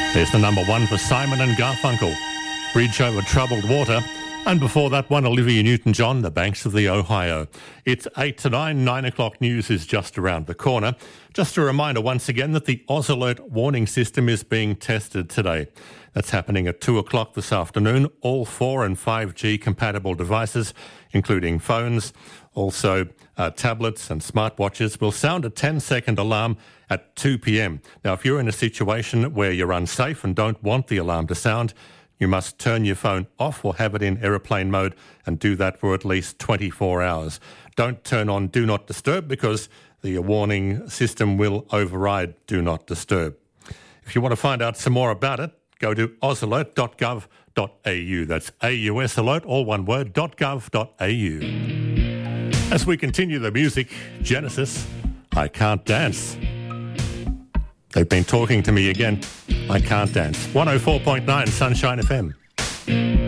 There's the number one for Simon and Garfunkel, Bridge Over Troubled Water. And before that one, Olivia Newton-John, The Banks of the Ohio. It's 8 to 9, 9 o'clock news is just around the corner. Just a reminder once again that the Oz Alert warning system is being tested today. That's happening at 2 o'clock this afternoon. All 4 and 5G compatible devices, including phones, also tablets and smartwatches, will sound a 10-second alarm at 2 p.m. Now, if you're in a situation where you're unsafe and don't want the alarm to sound, you must turn your phone off or have it in aeroplane mode and do that for at least 24 hours. Don't turn on Do Not Disturb because the warning system will override Do Not Disturb. If you want to find out some more about it, go to ausalert.gov.au. That's AUS alert, all one word, .gov.au. As we continue the music, Genesis, I Can't Dance. They've been talking to me again. I Can't Dance. 104.9 Sunshine FM.